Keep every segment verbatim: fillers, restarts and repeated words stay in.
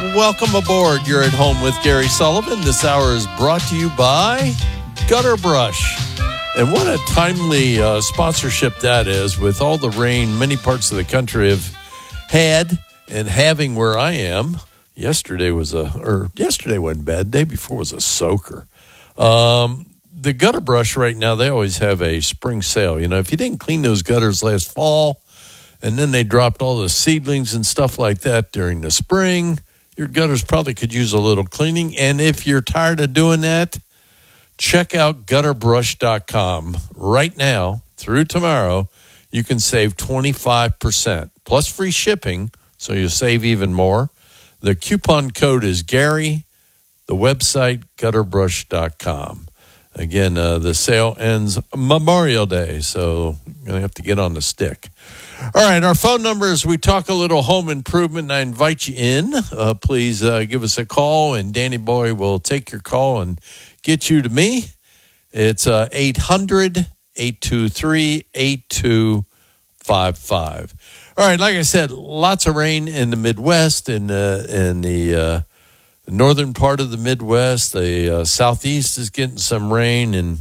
welcome aboard. You're at home with Gary Sullivan. This hour is brought to you by Gutter Brush. And what a timely uh, sponsorship that is, with all the rain many parts of the country have had and having where I am. Yesterday was a, or yesterday wasn't bad. The day before was a soaker. Um, the Gutter Brush right now, they always have a spring sale. You know, if you didn't clean those gutters last fall, and then they dropped all the seedlings and stuff like that during the spring, your gutters probably could use a little cleaning. And if you're tired of doing that, check out gutter brush dot com. Right now, through tomorrow, you can save twenty-five percent, plus free shipping, so you'll save even more. The coupon code is Gary, the website, gutter brush dot com. Again, uh, the sale ends Memorial Day, so you're going to have to get on the stick. All right, our phone number is, we talk a little home improvement, and I invite you in. Uh, please uh, give us a call, and Danny Boy will take your call and get you to me. It's uh, eight hundred, eight two three, eight two five five. All right, like I said, lots of rain in the Midwest, in, uh, in the uh, northern part of the Midwest. The uh, Southeast is getting some rain, and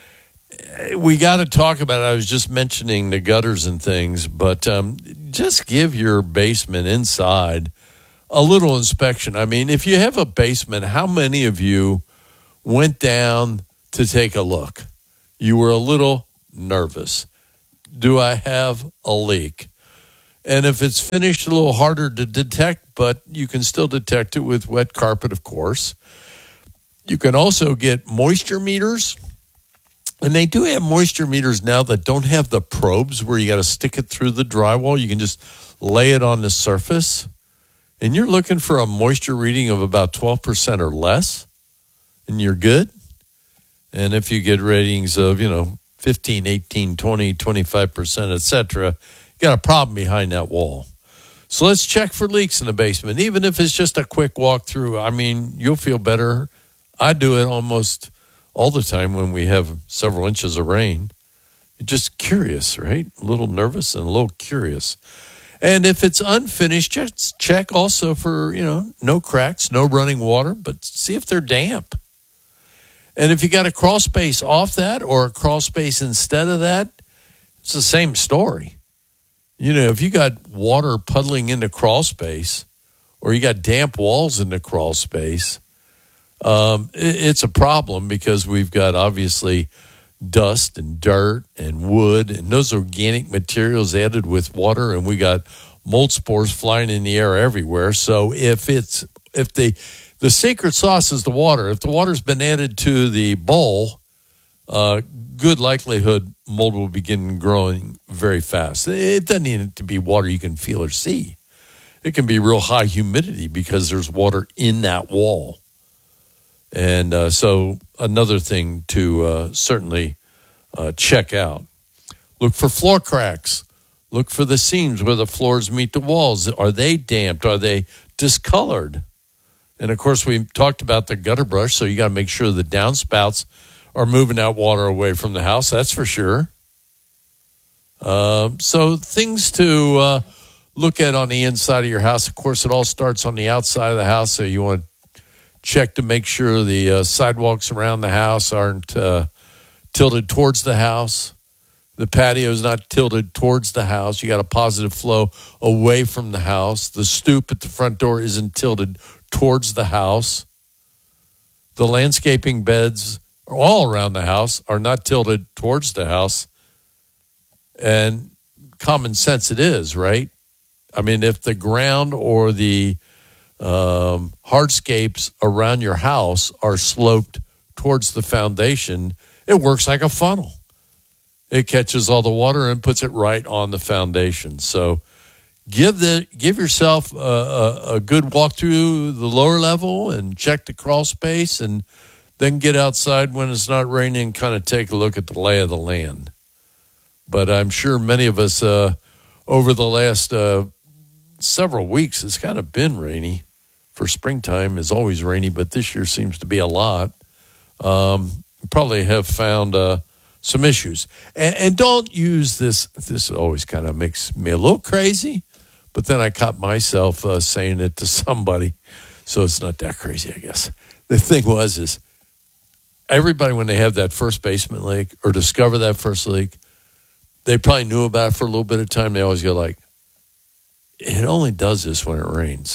we got to talk about it. I was just mentioning the gutters and things, but um, just give your basement inside a little inspection. I mean, if you have a basement, how many of you went down to take a look? You were a little nervous. Do I have a leak? And if it's finished, a little harder to detect, but you can still detect it with wet carpet, of course. You can also get moisture meters. And they do have moisture meters now that don't have the probes where you got to stick it through the drywall. You can just lay it on the surface. And you're looking for a moisture reading of about twelve percent or less, and you're good. And if you get ratings of, you know, fifteen, eighteen, twenty, twenty-five percent, et cetera, you got a problem behind that wall. So let's check for leaks in the basement. Even if it's just a quick walk through, I mean, you'll feel better. I do it almost all the time when we have several inches of rain. You're just curious, right? A little nervous and a little curious. And if it's unfinished, just check also for, you know, no cracks, no running water, but see if they're damp. And if you got a crawl space off that or a crawl space instead of that, it's the same story. You know, if you got water puddling into crawl space, or you got damp walls in the crawl space, Um, it, it's a problem, because we've got obviously dust and dirt and wood and those organic materials added with water, and we got mold spores flying in the air everywhere. So if it's if the the secret sauce is the water, if the water's been added to the bowl, uh, good likelihood mold will begin growing very fast. It doesn't need to be water you can feel or see. It can be real high humidity because there's water in that wall. And uh, so another thing to uh, certainly uh, check out. Look for floor cracks. Look for the seams where the floors meet the walls. Are they damped? Are they discolored? And, of course, we talked about the gutter brush, so you got to make sure the downspouts are moving that water away from the house. That's for sure. Uh, so things to uh, look at on the inside of your house. Of course, it all starts on the outside of the house, so you want to check to make sure the uh, sidewalks around the house aren't uh, tilted towards the house. The patio is not tilted towards the house. You got a positive flow away from the house. The stoop at the front door isn't tilted towards the house. The landscaping beds all around the house are not tilted towards the house. And common sense it is, right? I mean, if the ground or the Um, hardscapes around your house are sloped towards the foundation, it works like a funnel. It catches all the water and puts it right on the foundation. So give the give yourself a, a, a good walk through the lower level and check the crawl space, and then get outside when it's not raining and kind of take a look at the lay of the land. But I'm sure many of us uh, over the last uh, several weeks, it's kind of been rainy. For springtime is always rainy, but this year seems to be a lot. Um, probably have found uh, some issues. And, and don't use this. This always kind of makes me a little crazy, but then I caught myself uh, saying it to somebody. So it's not that crazy, I guess. The thing was is everybody, when they have that first basement leak or discover that first leak, they probably knew about it for a little bit of time. They always go like, it only does this when it rains.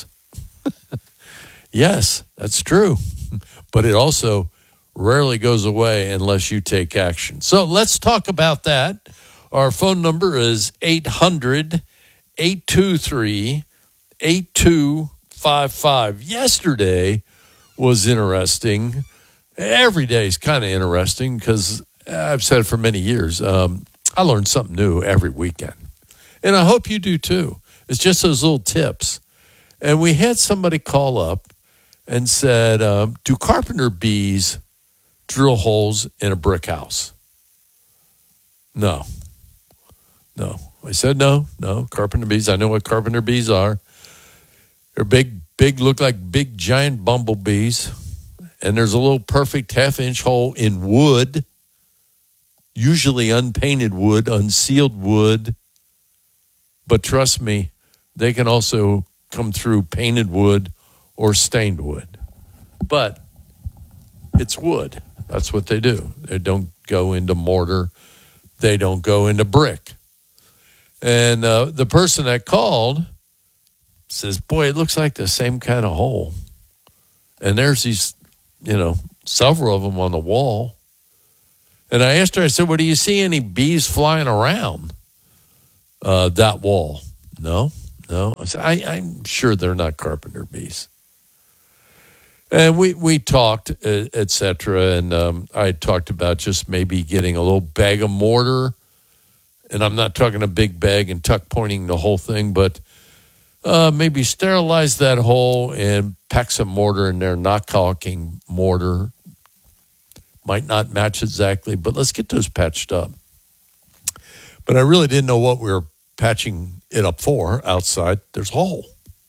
Yes, that's true. But it also rarely goes away unless you take action. So let's talk about that. Our phone number is eight hundred, eight two three, eight two five five. Yesterday was interesting. Every day is kind of interesting because I've said it for many years. Um, I learn something new every weekend. And I hope you do too. It's just those little tips. And we had somebody call up and said, um, do carpenter bees drill holes in a brick house? No. No. I said no, no. Carpenter bees, I know what carpenter bees are. They're big, big, look like big giant bumblebees. And there's a little perfect half-inch hole in wood, usually unpainted wood, unsealed wood. But trust me, they can also come through painted wood or stained wood. But it's wood. That's what they do. They don't go into mortar. They don't go into brick. And uh, the person that called says, boy, it looks like the same kind of hole. And there's these, you know, several of them on the wall. And I asked her, I said, well, do you see any bees flying around uh, that wall? No, no. I said, I, I'm sure they're not carpenter bees. And we, we talked, et cetera, and um, I talked about just maybe getting a little bag of mortar. And I'm not talking a big bag and tuck pointing the whole thing, but uh, maybe sterilize that hole and pack some mortar in there, not caulking mortar. Might not match exactly, but let's get those patched up. But I really didn't know what we were patching it up for outside. There's a hole.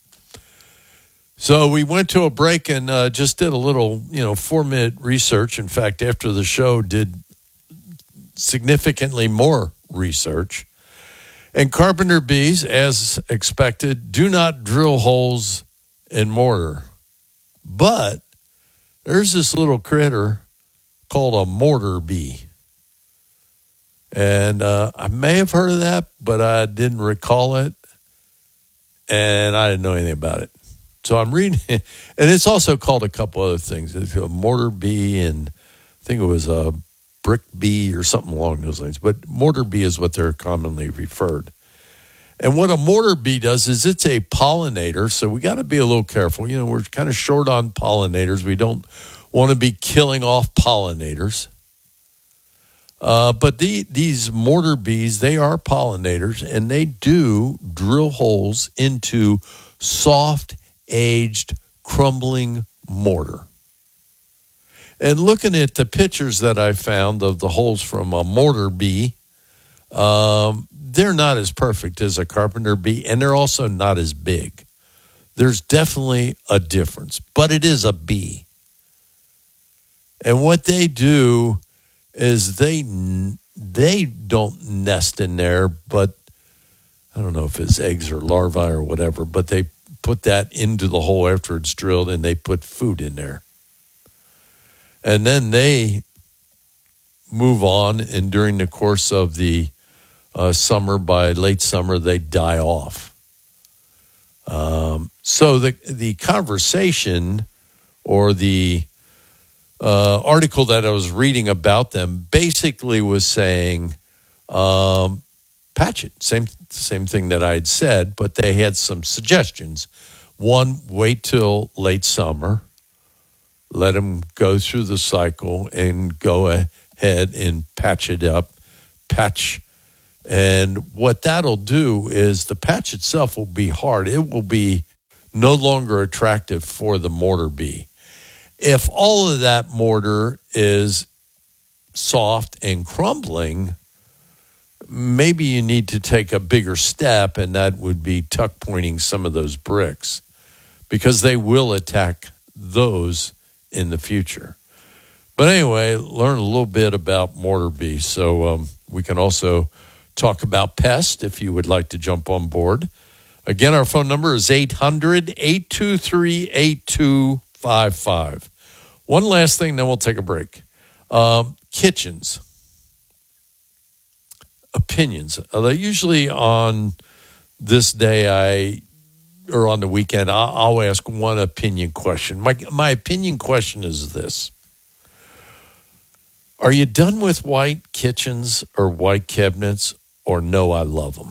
So we went to a break and uh, just did a little, you know, four-minute research. In fact, after the show, did significantly more research. And carpenter bees, as expected, do not drill holes in mortar. But there's this little critter called a mortar bee. And uh, I may have heard of that, but I didn't recall it. And I didn't know anything about it. So I'm reading it. And it's also called a couple other things. It's a mortar bee, and I think it was a brick bee or something along those lines. But mortar bee is what they're commonly referred. And what a mortar bee does is it's a pollinator, so we got to be a little careful. You know, we're kind of short on pollinators. We don't want to be killing off pollinators. Uh, but the, these mortar bees, they are pollinators, and they do drill holes into soft, aged, crumbling mortar. And looking at the pictures that I found of the holes from a mortar bee, um, they're not as perfect as a carpenter bee, and they're also not as big. There's definitely a difference, but it is a bee. And what they do is they they don't nest in there, but I don't know if it's eggs or larvae or whatever, but they put that into the hole after it's drilled, and they put food in there. And then they move on, and during the course of the uh, summer, by late summer, they die off. Um, so the the conversation or the uh, article that I was reading about them basically was saying, um, patch it. Same same thing that I had said, but they had some suggestions. One, wait till late summer. Let them go through the cycle and go ahead and patch it up, patch. And what that'll do is the patch itself will be hard. It will be no longer attractive for the mortar bee. If all of that mortar is soft and crumbling, maybe you need to take a bigger step, and that would be tuck pointing some of those bricks, because they will attack those in the future. But anyway, learn a little bit about mortar bees. So um, we can also talk about pests if you would like to jump on board. Again, our phone number is eight hundred, eight two three, eight two five five. One last thing, then we'll take a break. Um, kitchens. Opinions. Uh, usually on this day, I or on the weekend, I'll, I'll ask one opinion question. My, my opinion question is this. Are you done with white kitchens or white cabinets, or no, I love them?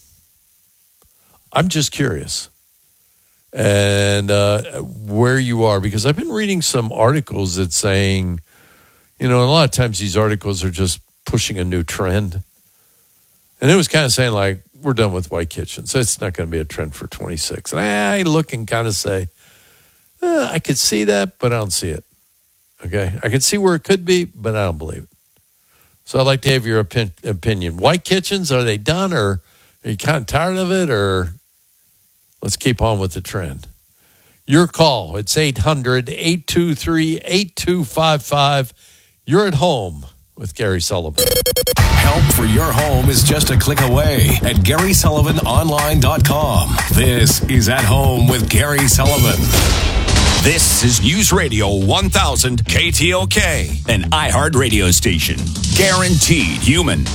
I'm just curious. And uh, where you are, because I've been reading some articles that saying, you know, a lot of times these articles are just pushing a new trend. And it was kind of saying, like, we're done with white kitchens. It's not going to be a trend for twenty-six. And I look and kind of say, eh, I could see that, but I don't see it. Okay? I can see where it could be, but I don't believe it. So I'd like to have your opin- opinion. White kitchens, are they done, or are you kind of tired of it, or let's keep on with the trend? Your call. It's eight hundred, eight two three, eight two five five. You're at home with Gary Sullivan. Help for your home is just a click away at Gary Sullivan Online dot com. This is At Home with Gary Sullivan. This is News Radio one thousand K T O K, an iHeart radio station. Guaranteed human.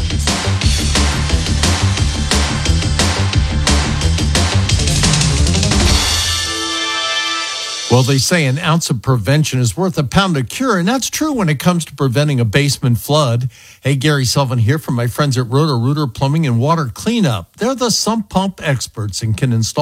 Well, they say an ounce of prevention is worth a pound of cure, and that's true when it comes to preventing a basement flood. Hey, Gary Sullivan here from my friends at Roto-Rooter Plumbing and Water Cleanup. They're the sump pump experts and can install